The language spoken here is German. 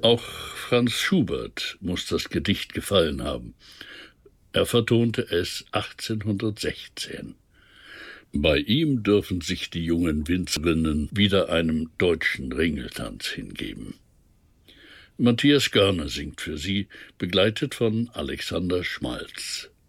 Auch Franz Schubert muss das Gedicht gefallen haben. Er vertonte es 1816. Bei ihm dürfen sich die jungen Winzerinnen wieder einem deutschen Ringeltanz hingeben. Matthias Görner singt für sie, begleitet von Alexander Schmalz.